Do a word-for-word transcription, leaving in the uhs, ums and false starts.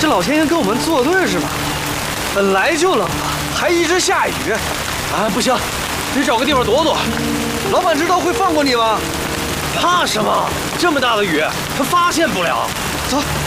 老天爷跟我们作对是吧？本来就冷了，还一直下雨。啊，不行，得找个地方躲躲。老板知道会放过你吗？怕什么？这么大的雨，他发现不了。走。